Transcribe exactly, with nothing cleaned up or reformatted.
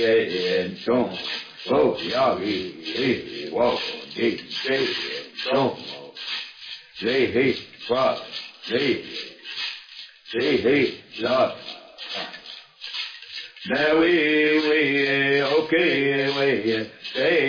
and Shomo. So Yagi, Walk, Jay, Jay, Shomo. Jay, hey, Father. Jay, Jay, hey, Lord. Now we, we, okay, we, Jay.